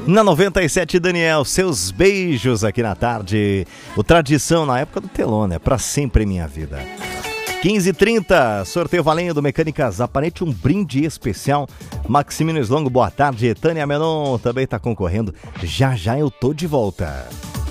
Na 97, Daniel, seus beijos aqui na tarde. O Tradição na época do telão, né? Pra sempre em minha vida. 15h30, sorteio valendo Mecânicas Aparente, um brinde especial. Maximino Slongo, boa tarde. Tânia Menon também tá concorrendo. Já já eu tô de volta.